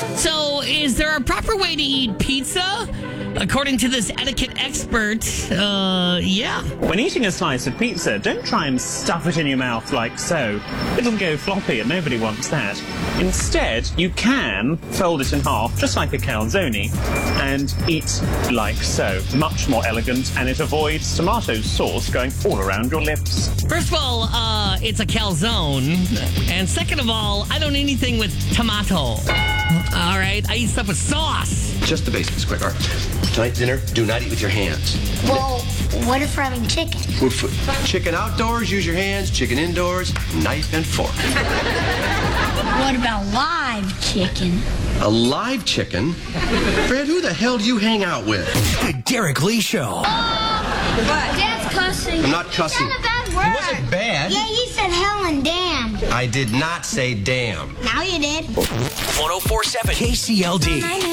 So, is there a proper way to eat pizza? According to this etiquette expert, yeah. When eating a slice of pizza, don't try and stuff it in your mouth like so. It'll go floppy and nobody wants that. Instead, you can fold it in half, just like a calzone, and eat like so. Much more elegant, and it avoids tomato sauce going all around your lips. First of all, it's a calzone. And second of all, I don't eat anything with tomato. All right? I eat stuff with sauce. Just the basics, quick. All right. Tonight's dinner, do not eat with your hands. Well, what if we're having chicken? Chicken outdoors, use your hands. Chicken indoors, knife and fork. What about live chicken? A live chicken? Fred, who the hell do you hang out with? The Derek Lee Show. Dad's cussing. I'm not cussing. He said a bad word. It wasn't bad. Yeah, he said hell and damn. I did not say damn. Now you did. 1047 KCLD.